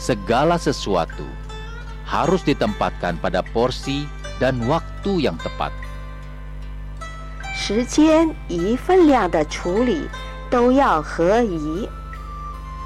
segala sesuatu harus ditempatkan pada porsi dan waktu yang tepat. 时间一分量的处理都要合宜。